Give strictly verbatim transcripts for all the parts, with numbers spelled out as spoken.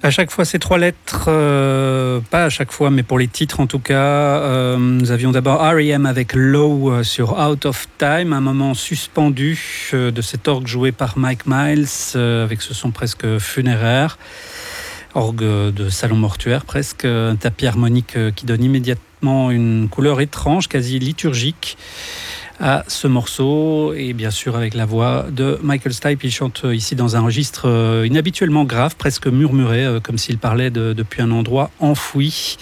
À chaque fois, ces trois lettres, euh, pas à chaque fois, mais pour les titres en tout cas. Euh, nous avions d'abord R E M avec Low sur Out of Time, un moment suspendu euh, de cet orgue joué par Mike Miles, euh, avec ce son presque funéraire, orgue de salon mortuaire presque, un tapis harmonique euh, qui donne immédiatement une couleur étrange, quasi liturgique, à ce morceau, et bien sûr avec la voix de Michael Stipe. Il chante ici dans un registre inhabituellement grave, presque murmuré, comme s'il parlait de, depuis un endroit enfoui.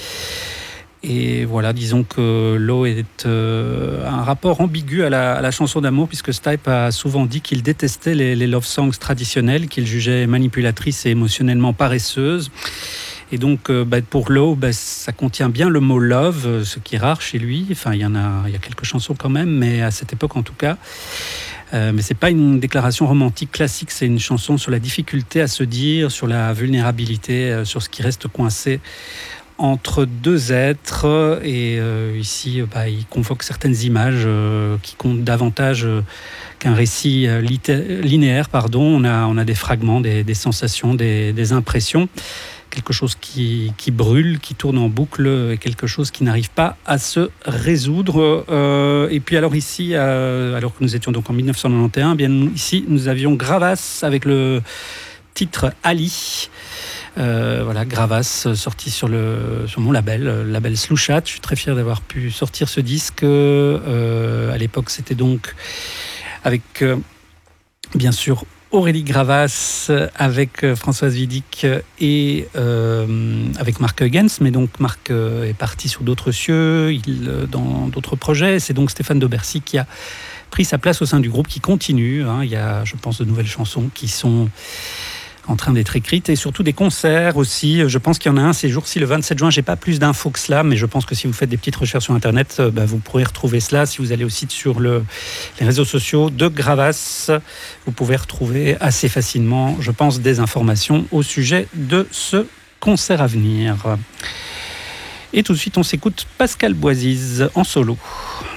Et voilà, disons que Low est euh, un rapport ambigu à la, à la chanson d'amour, puisque Stipe a souvent dit qu'il détestait les, les love songs traditionnels, qu'il jugeait manipulatrices et émotionnellement paresseuses. Et donc, euh, bah, pour Low, bah, ça contient bien le mot love, euh, ce qui est rare chez lui. Enfin, il y en a, il y a quelques chansons quand même, mais à cette époque en tout cas. Euh, mais c'est pas une déclaration romantique classique, c'est une chanson sur la difficulté à se dire, sur la vulnérabilité, euh, sur ce qui reste coincé entre deux êtres. Et euh, ici, bah, il convoque certaines images euh, qui comptent davantage euh, qu'un récit euh, lité- linéaire. Pardon. On a, on a des fragments, des, des sensations, des, des impressions. Quelque chose qui, qui brûle, qui tourne en boucle, et quelque chose qui n'arrive pas à se résoudre. Euh, et puis alors ici, euh, alors que nous étions donc en dix-neuf cent quatre-vingt-onze, bien ici nous avions Gravas avec le titre Ali. Euh, voilà, Gravas, sorti sur, le, sur mon label, le label Slouchat. Je suis très fier d'avoir pu sortir ce disque. Euh, à l'époque, c'était donc avec, euh, bien sûr, Aurélie Gravas, avec Françoise Vidic et euh, avec Marc Huygens, mais donc Marc euh, est parti sur d'autres cieux, il, dans d'autres projets. C'est donc Stéphane Daubercy qui a pris sa place au sein du groupe, qui continue. Hein. Il y a, je pense, de nouvelles chansons qui sont en train d'être écrites, et surtout des concerts aussi. Je pense qu'il y en a un ces jours-ci, le vingt-sept juin. J'ai pas plus d'infos que cela, mais je pense que si vous faites des petites recherches sur Internet, bah, vous pourrez retrouver cela. Si vous allez aussi sur le, les réseaux sociaux de Gravas, vous pouvez retrouver assez facilement, je pense, des informations au sujet de ce concert à venir. Et tout de suite, on s'écoute Pascal Boisise en solo.